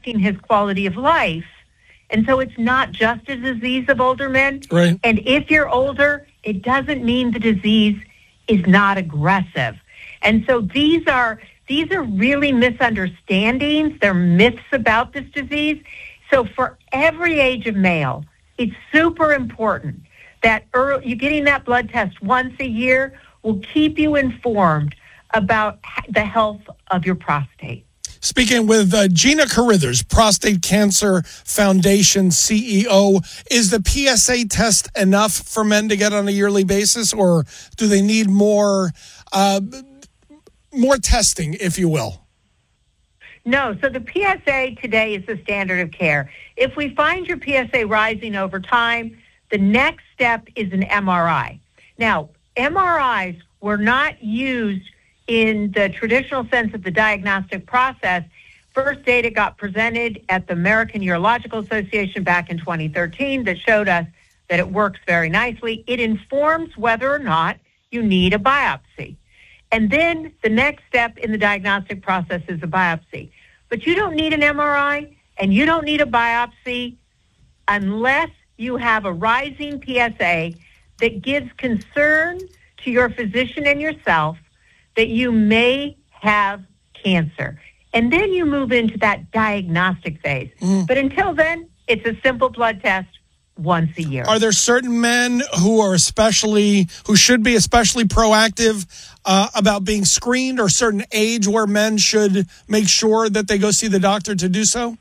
affecting his quality of life. And so it's not just a disease of older men. Right. And if you're older, it doesn't mean the disease is not aggressive. And so these are really misunderstandings. They're myths about this disease. So for every age of male, it's super important that you getting that blood test once a year will keep you informed about the health of your prostate. Speaking with Gina Carithers, Prostate Cancer Foundation CEO, is the PSA test enough for men to get on a yearly basis, or do they need more testing, if you will? No, so the PSA today is the standard of care. If we find your PSA rising over time, the next step is an MRI. Now, MRIs were not used in the traditional sense of the diagnostic process. First data got presented at the American Urological Association back in 2013 that showed us that it works very nicely. It informs whether or not you need a biopsy. And then the next step in the diagnostic process is a biopsy. But you don't need an MRI and you don't need a biopsy unless you have a rising PSA that gives concern to your physician and yourself that you may have cancer. And then you move into that diagnostic phase. But until then, it's a simple blood test once a year. Are there certain men who should be especially proactive about being screened, or certain age where men should make sure that they go see the doctor to do so?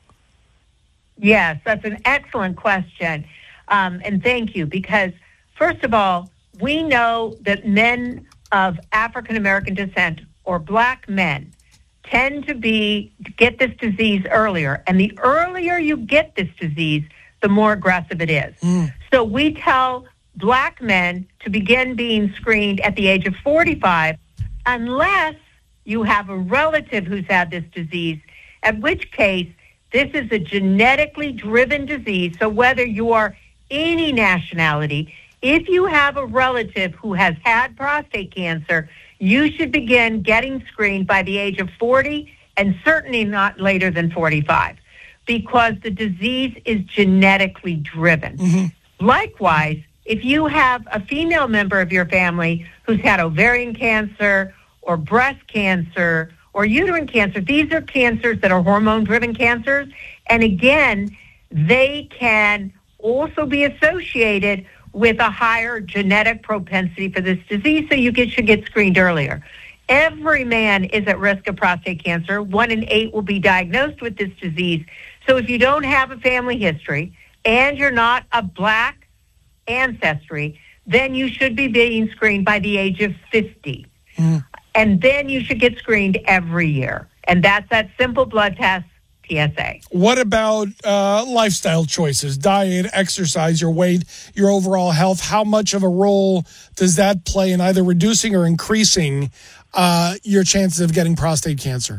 Yes, that's an excellent question. And thank you, because first of all, we know that men of African American descent or black men tend to get this disease earlier. And the earlier you get this disease, the more aggressive it is. So we tell black men to begin being screened at the age of 45, unless you have a relative who's had this disease, at which case this is a genetically driven disease. So whether you are any nationality, if you have a relative who has had prostate cancer, you should begin getting screened by the age of 40 and certainly not later than 45, because the disease is genetically driven. Likewise, if you have a female member of your family who's had ovarian cancer or breast cancer or uterine cancer, these are cancers that are hormone-driven cancers. And again, they can also be associated with a higher genetic propensity for this disease, so you should get screened earlier. Every man is at risk of prostate cancer. 1 in 8 will be diagnosed with this disease. So if you don't have a family history and you're not of black ancestry, then you should be being screened by the age of 50. And then you should get screened every year. And that's that simple blood test, PSA. What about lifestyle choices, diet, exercise, your weight, your overall health? How much of a role does that play in either reducing or increasing your chances of getting prostate cancer?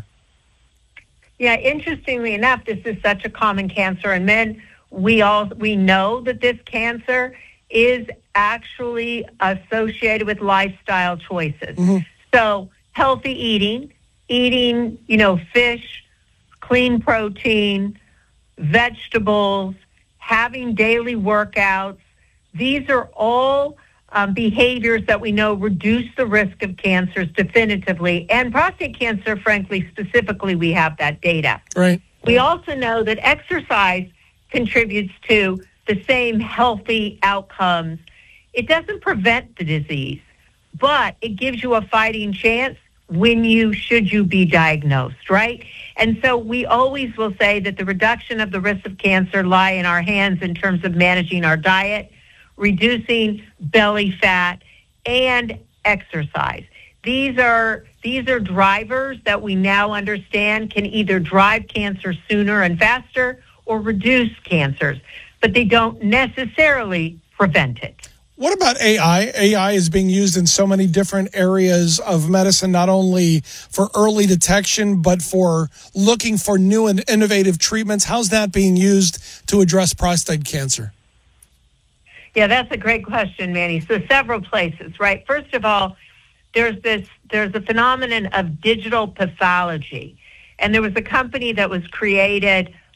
Yeah, interestingly enough, this is such a common cancer in men. We know that this cancer is actually associated with lifestyle choices. So healthy eating, fish, clean protein, vegetables, having daily workouts. These are all behaviors that we know reduce the risk of cancers definitively. And prostate cancer, frankly, specifically, we have that data. Right. We also know that exercise contributes to the same healthy outcomes. It doesn't prevent the disease, but it gives you a fighting chance should you be diagnosed, right? And so we always will say that the reduction of the risk of cancer lie in our hands in terms of managing our diet, reducing belly fat, and exercise. These are drivers that we now understand can either drive cancer sooner and faster or reduce cancers, but they don't necessarily prevent it. What about AI? AI is being used in so many different areas of medicine, not only for early detection, but for looking for new and innovative treatments. How's that being used to address prostate cancer? Yeah, that's a great question, Manny. So several places, right? First of all, there's a phenomenon of digital pathology. And there was a company that was created